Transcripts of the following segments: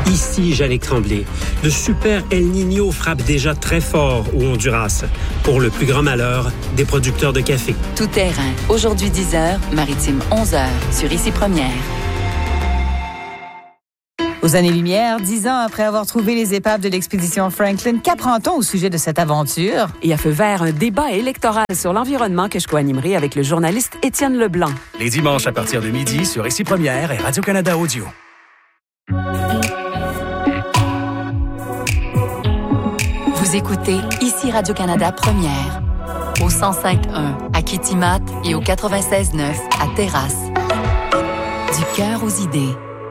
Ici, Jannick Tremblay. De super El Niño frappent déjà très fort au Honduras, pour le plus grand malheur des producteurs de café. Tout terrain. Aujourd'hui 10h, maritime 11h, sur Ici Première. Aux années-lumière, 10 ans après avoir trouvé les épaves de l'expédition Franklin, qu'apprend-on au sujet de cette aventure? Et à feu vert, un débat électoral sur l'environnement que je co-animerai avec le journaliste Étienne Leblanc. Les dimanches à partir de midi sur Ici Première et Radio-Canada Audio. Vous écoutez Ici Radio-Canada Première, au 105.1 à Kitimat et au 96.9 à Terrasse. Du cœur aux idées.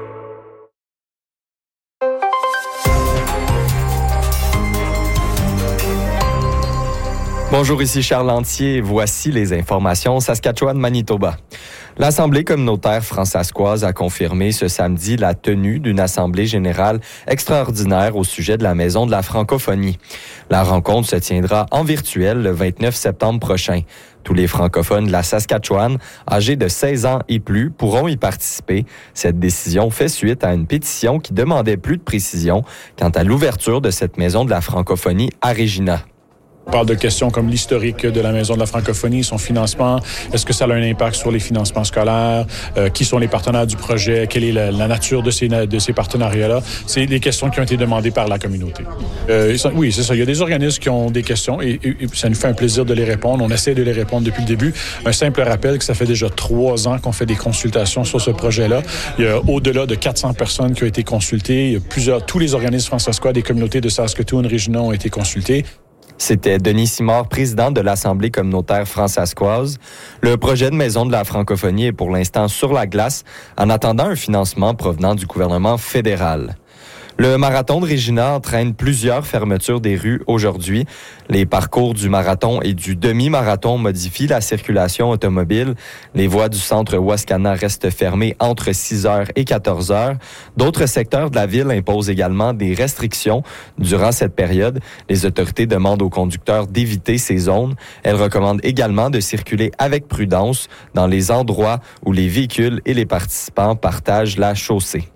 Bonjour, ici Charles Lantier. Voici les informations Saskatchewan-Manitoba. L'Assemblée communautaire fransaskoise a confirmé ce samedi la tenue d'une assemblée générale extraordinaire au sujet de la Maison de la francophonie. La rencontre se tiendra en virtuel le 29 septembre prochain. Tous les francophones de la Saskatchewan, âgés de 16 ans et plus, pourront y participer. Cette décision fait suite à une pétition qui demandait plus de précision quant à l'ouverture de cette Maison de la francophonie à Regina. On parle de questions comme l'historique de la Maison de la francophonie, son financement, est-ce que ça a un impact sur les financements scolaires, qui sont les partenaires du projet, quelle est la nature de ces partenariats-là. C'est des questions qui ont été demandées par la communauté. Oui, c'est ça. Il y a des organismes qui ont des questions et ça nous fait un plaisir de les répondre. On essaie de les répondre depuis le début. Un simple rappel que ça fait déjà 3 ans qu'on fait des consultations sur ce projet-là. Il y a au-delà de 400 personnes qui ont été consultées. Il y a tous les organismes fransaskois des communautés de Saskatoon, Regina ont été consultés. C'était Denis Simard, président de l'Assemblée communautaire fransaskoise. Le projet de Maison de la francophonie est pour l'instant sur la glace, en attendant un financement provenant du gouvernement fédéral. Le marathon de Regina entraîne plusieurs fermetures des rues aujourd'hui. Les parcours du marathon et du demi-marathon modifient la circulation automobile. Les voies du centre Wascana restent fermées entre 6h et 14h. D'autres secteurs de la ville imposent également des restrictions. Durant cette période, les autorités demandent aux conducteurs d'éviter ces zones. Elles recommandent également de circuler avec prudence dans les endroits où les véhicules et les participants partagent la chaussée.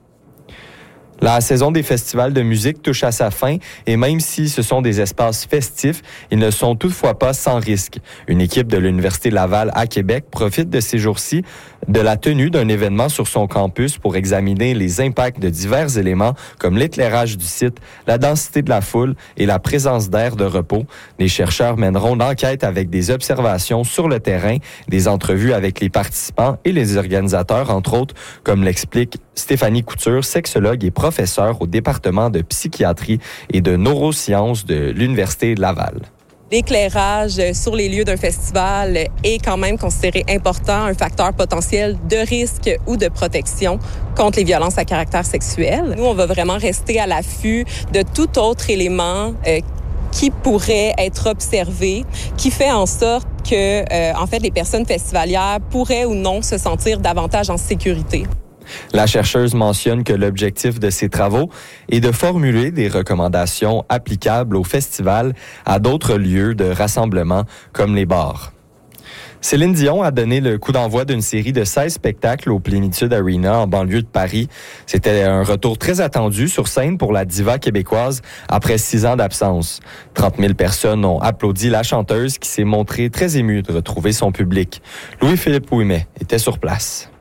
La saison des festivals de musique touche à sa fin et même si ce sont des espaces festifs, ils ne sont toutefois pas sans risque. Une équipe de l'Université Laval à Québec profite de ces jours-ci de la tenue d'un événement sur son campus pour examiner les impacts de divers éléments comme l'éclairage du site, la densité de la foule et la présence d'air de repos. Les chercheurs mèneront l'enquête avec des observations sur le terrain, des entrevues avec les participants et les organisateurs, entre autres, comme l'explique Stéphanie Couture, sexologue et professeure au département de psychiatrie et de neurosciences de l'Université Laval. L'éclairage sur les lieux d'un festival est quand même considéré important, un facteur potentiel de risque ou de protection contre les violences à caractère sexuel. Nous, on va vraiment rester à l'affût de tout autre élément qui pourrait être observé, qui fait en sorte que, en fait, les personnes festivalières pourraient ou non se sentir davantage en sécurité. La chercheuse mentionne que l'objectif de ces travaux est de formuler des recommandations applicables au festival à d'autres lieux de rassemblement comme les bars. Céline Dion a donné le coup d'envoi d'une série de 16 spectacles au Plénitude Arena en banlieue de Paris. C'était un retour très attendu sur scène pour la diva québécoise après 6 ans d'absence. 30 000 personnes ont applaudi la chanteuse qui s'est montrée très émue de retrouver son public. Louis-Philippe Ouimet était sur place.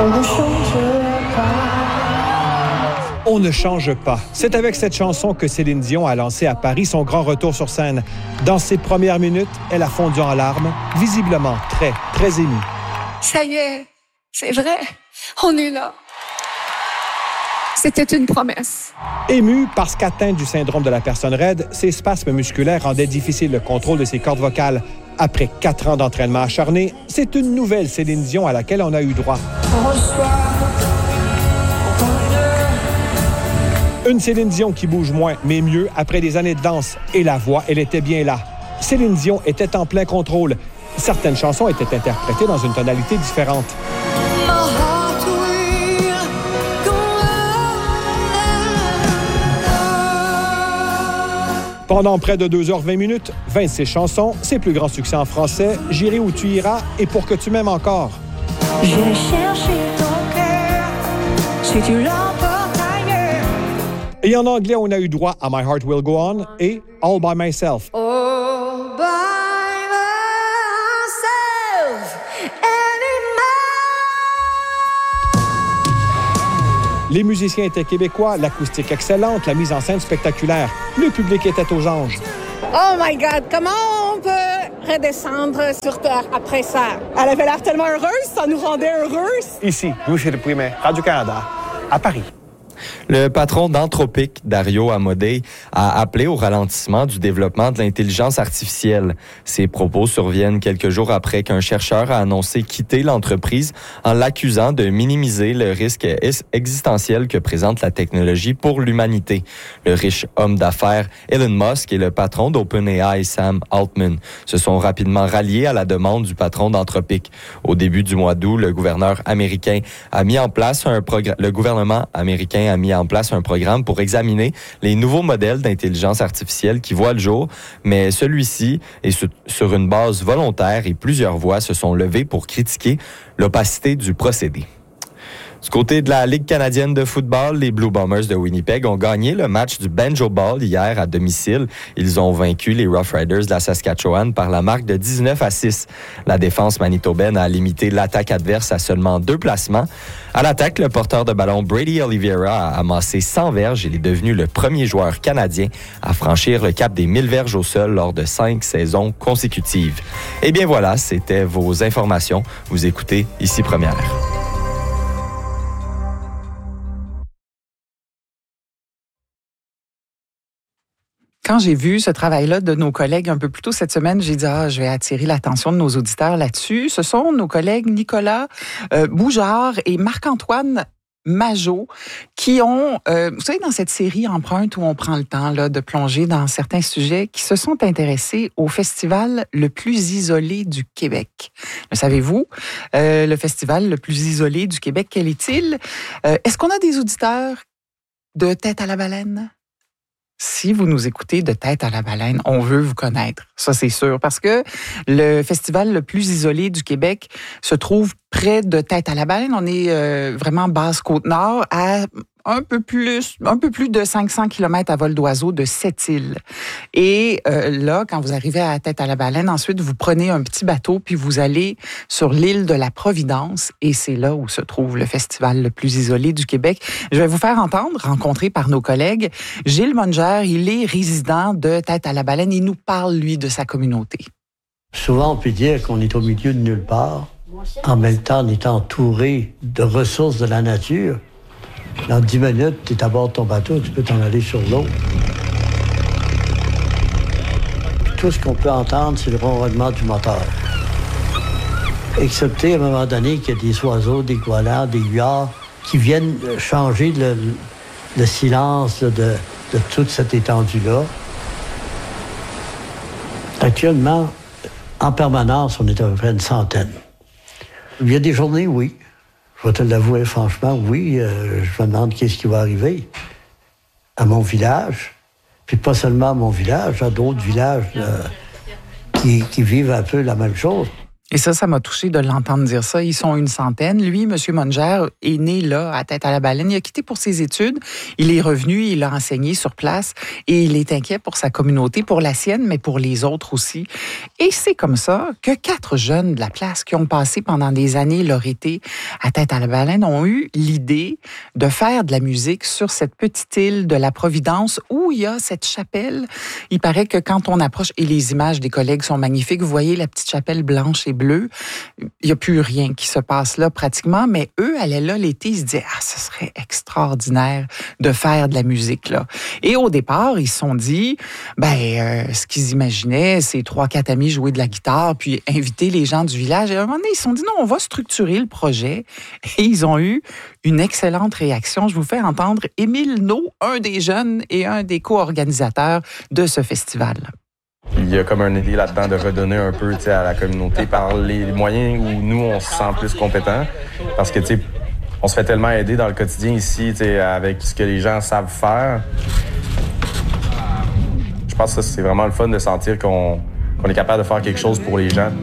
On ne change pas. C'est avec cette chanson que Céline Dion a lancé à Paris son grand retour sur scène. Dans ses premières minutes, elle a fondu en larmes, visiblement très, très émue. Ça y est, c'est vrai, on est là. C'était une promesse. Émue parce qu'atteinte du syndrome de la personne raide, ses spasmes musculaires rendaient difficile le contrôle de ses cordes vocales. Après 4 ans d'entraînement acharné, c'est une nouvelle Céline Dion à laquelle on a eu droit. Une Céline Dion qui bouge moins, mais mieux après des années de danse. Et la voix, elle était bien là. Céline Dion était en plein contrôle. Certaines chansons étaient interprétées dans une tonalité différente. Pendant près de 2h20, 26 chansons, ses plus grands succès en français, J'irai où tu iras et Pour que tu m'aimes encore. J'ai cherché ton cœur, si tu l'emportes ailleurs. Et en anglais, on a eu droit à My Heart Will Go On et All By Myself. All by myself anymore. Les musiciens étaient québécois, l'acoustique excellente, la mise en scène spectaculaire. Le public était aux anges. Oh my God, comment on peut redescendre sur Terre après ça? Elle avait l'air tellement heureuse, ça nous rendait heureux. Ici, Louis-Philippe Ouimet, Radio-Canada, à Paris. Le patron d'Anthropic, Dario Amodei, a appelé au ralentissement du développement de l'intelligence artificielle. Ces propos surviennent quelques jours après qu'un chercheur a annoncé quitter l'entreprise en l'accusant de minimiser le risque existentiel que présente la technologie pour l'humanité. Le riche homme d'affaires Elon Musk et le patron d'OpenAI, Sam Altman, se sont rapidement ralliés à la demande du patron d'Anthropic. Au début du mois d'août, le gouvernement américain a mis en place un programme pour examiner les nouveaux modèles d'intelligence artificielle qui voient le jour, mais celui-ci est sur une base volontaire et plusieurs voix se sont levées pour critiquer l'opacité du procédé. Du côté de la Ligue canadienne de football, les Blue Bombers de Winnipeg ont gagné le match du Banjo Ball hier à domicile. Ils ont vaincu les Rough Riders de la Saskatchewan par la marque de 19-6. La défense manitobaine a limité l'attaque adverse à seulement 2 placements. À l'attaque, le porteur de ballon Brady Oliveira a amassé 100 verges. Il est devenu le premier joueur canadien à franchir le cap des 1000 verges au sol lors de 5 saisons consécutives. Eh bien voilà, c'était vos informations. Vous écoutez Ici Première. Quand j'ai vu ce travail-là de nos collègues un peu plus tôt cette semaine, j'ai dit je vais attirer l'attention de nos auditeurs là-dessus. Ce sont nos collègues Nicolas Boujard et Marc-Antoine Majot qui ont, vous savez, dans cette série Empreinte où on prend le temps là, de plonger dans certains sujets, qui se sont intéressés au festival le plus isolé du Québec. Le savez-vous? Le festival le plus isolé du Québec, quel est-il? Est-ce qu'on a des auditeurs de Tête à la baleine? Si vous nous écoutez de Tête à la baleine, on veut vous connaître, ça c'est sûr, parce que le festival le plus isolé du Québec se trouve près de Tête à la baleine. On est vraiment Basse-Côte-Nord, à un peu plus de 500 km à vol d'oiseau de Sept-Îles. Et là, quand vous arrivez à Tête à la baleine, ensuite, vous prenez un petit bateau, puis vous allez sur l'île de la Providence, et c'est là où se trouve le festival le plus isolé du Québec. Je vais vous faire entendre, rencontré par nos collègues, Gilles Munger. Il est résident de Tête à la baleine. Il nous parle, lui, de sa communauté. Souvent, on peut dire qu'on est au milieu de nulle part. En même temps, on est entouré de ressources de la nature. Dans 10 minutes, tu es à bord de ton bateau, tu peux t'en aller sur l'eau. Puis tout ce qu'on peut entendre, c'est le ronronnement du moteur. Excepté à un moment donné qu'il y a des oiseaux, des goélands, des huards qui viennent changer le silence de toute cette étendue-là. Actuellement, en permanence, on est à peu près une centaine. Il y a des journées, oui. Je vais te l'avouer franchement, oui, je me demande qu'est-ce qui va arriver à mon village. Puis pas seulement à mon village, à d'autres villages qui vivent un peu la même chose. Et ça m'a touché de l'entendre dire ça. Ils sont une centaine. Lui, M. Munger, est né là, à Tête à la baleine. Il a quitté pour ses études. Il est revenu, il a enseigné sur place et il est inquiet pour sa communauté, pour la sienne, mais pour les autres aussi. Et c'est comme ça que 4 jeunes de la place qui ont passé pendant des années leur été à Tête à la baleine ont eu l'idée de faire de la musique sur cette petite île de la Providence où il y a cette chapelle. Il paraît que quand on approche, et les images des collègues sont magnifiques, vous voyez la petite chapelle blanche et bleu. Il n'y a plus rien qui se passe là pratiquement, mais eux allaient là l'été, ils se disaient « ce serait extraordinaire de faire de la musique là ». Et au départ, ils se sont dit, ce qu'ils imaginaient, c'est 3-4 amis jouer de la guitare, puis inviter les gens du village. Et à un moment donné, ils se sont dit « non, on va structurer le projet ». Et ils ont eu une excellente réaction. Je vous fais entendre Émile Naud, un des jeunes et un des co-organisateurs de ce festival. Il y a comme une idée là-dedans de redonner un peu à la communauté par les moyens où nous, on se sent plus compétents. Parce que, on se fait tellement aider dans le quotidien ici, avec ce que les gens savent faire. Je pense que ça, c'est vraiment le fun de sentir qu'on est capable de faire quelque chose pour les gens.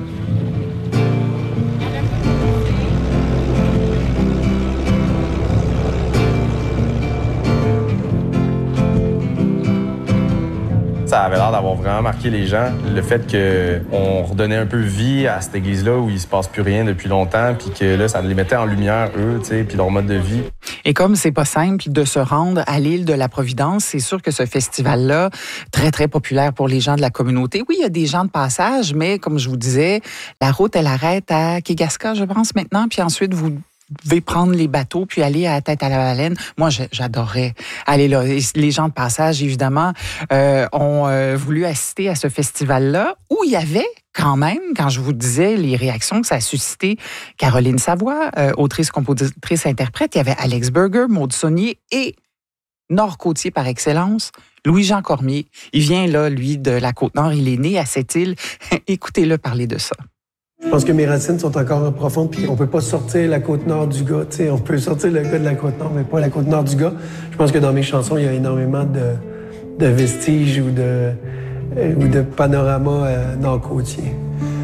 Ça avait l'air d'avoir vraiment marqué les gens. Le fait qu'on redonnait un peu vie à cette église-là où il se passe plus rien depuis longtemps, puis que là, ça les mettait en lumière, eux, tu sais, puis leur mode de vie. Et comme c'est pas simple de se rendre à l'île de la Providence, c'est sûr que ce festival-là, très, très populaire pour les gens de la communauté. Oui, il y a des gens de passage, mais comme je vous disais, la route, elle arrête à Kegaska, je pense, maintenant, puis ensuite, vous devez prendre les bateaux puis aller à Tête-à-la-Baleine. Moi, j'adorais aller là. Les gens de passage, évidemment, ont voulu assister à ce festival-là où il y avait quand même, quand je vous disais les réactions que ça a suscité, Caroline Savoie, autrice, compositrice, interprète, il y avait Alex Berger, Maud Saunier et Nord-Côtier par excellence, Louis-Jean Cormier. Il vient là, lui, de la Côte-Nord. Il est né à cette île. Écoutez-le parler de ça. Je pense que mes racines sont encore profondes, puis on peut pas sortir la Côte-Nord du gars. T'sais, on peut sortir le gars de la Côte-Nord, mais pas la Côte-Nord du gars. Je pense que dans mes chansons, il y a énormément de vestiges ou de panoramas nord-côtiers.